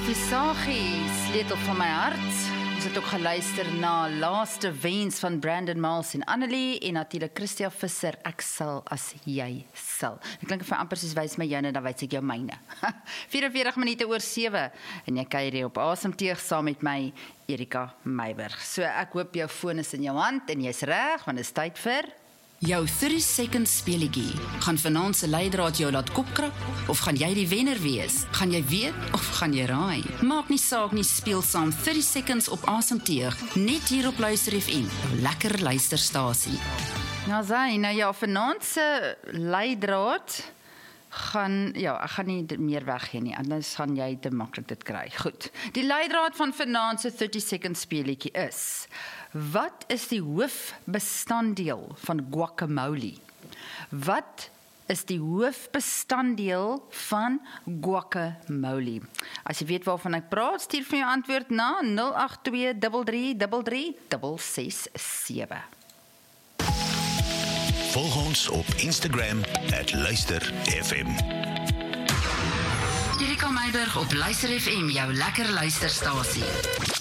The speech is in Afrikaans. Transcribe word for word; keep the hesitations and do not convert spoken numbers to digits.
Visagie, sleutel van my hart. Ons het ook geluister na Laaste Wens van Brandon Miles en Annelie en natuurlik Christia Visser, ek sal as jy sal. Ek klink vir amper soos wys my joune, dan wys ek jou myne. vierenveertig minute oor sewe en jy kuier hier op Asemteug saam met my, Erika Meiberg. So ek hoop jou foon is in jou hand en jy's reg, want dit is tyd vir jou thirty seconds speelietjie. Gaan vanaand se leidraad jou laat kopkrap? Of gaan jy die wenner wees? Gaan jy weet of gaan jy raai? Maak nie saak nie, speel saam thirty seconds op Asemteug. Net hier op Luister F M, lekker luisterstasie. Nou sê, nou ja, vanaand se leidraad gaan, ja, ek gaan nie meer weggee nie, anders gaan jy te maklik dit kry. Goed, die leidraad van vanaand se thirty seconds speelietjie is: wat is die hoofbestanddeel van guacamole? Wat is die hoofbestanddeel van guacamole? As jy weet waarvan ek praat, stuur vir jou antwoord na nul agt twee drie drie drie drie ses ses sewe. Volg ons op Instagram at Luister F M. Erika Meiberg op Luister F M, jou lekker luisterstasie.